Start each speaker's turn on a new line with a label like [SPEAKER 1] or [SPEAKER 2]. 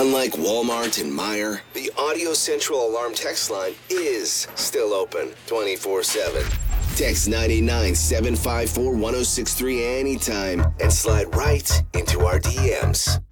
[SPEAKER 1] Unlike Walmart and Meijer, the Audio Central Alarm text line is still open 24/7. Text 989-754-1063 anytime and slide right into our DMs.